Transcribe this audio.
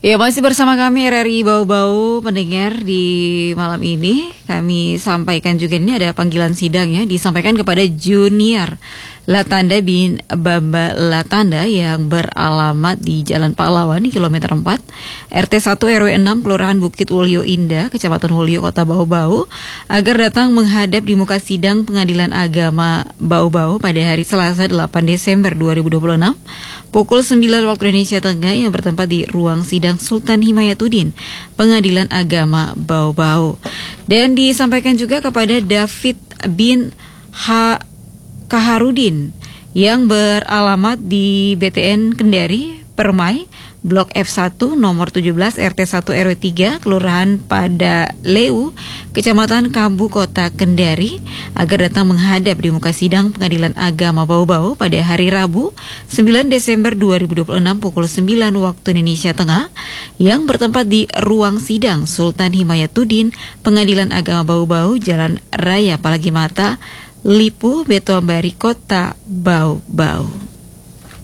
Ya, masih bersama kami RRI Bau-Bau pendengar. Di malam ini kami sampaikan juga ini ada panggilan sidang ya, disampaikan kepada Junior Latanda bin Bamba Latanda yang beralamat di Jalan Pahlawan kilometer 4 RT 1 RW 6 Kelurahan Bukit Wulyo Indah, Kecamatan Wulyo, Kota Bau-Bau, agar datang menghadap di muka sidang Pengadilan Agama Bau-Bau pada hari Selasa 8 Desember 2026 pukul 9 waktu Indonesia Tengah yang bertempat di ruang sidang Sultan Himayatuddin, Pengadilan Agama Bau-Bau. Dan disampaikan juga kepada David bin Kaharudin yang beralamat di BTN Kendari, Permai, Blok F1 nomor 17 RT 1 RW 3 Kelurahan Pada Leu, Kecamatan Kambu, Kota Kendari, agar datang menghadap di muka sidang Pengadilan Agama Bau-Bau pada hari Rabu 9 Desember 2026 pukul 9 waktu Indonesia Tengah yang bertempat di ruang sidang Sultan Himayatuddin, Pengadilan Agama Bau-Bau, Jalan Raya Palagi Mata, Lipu, Beto Ambari, Kota Bau-Bau.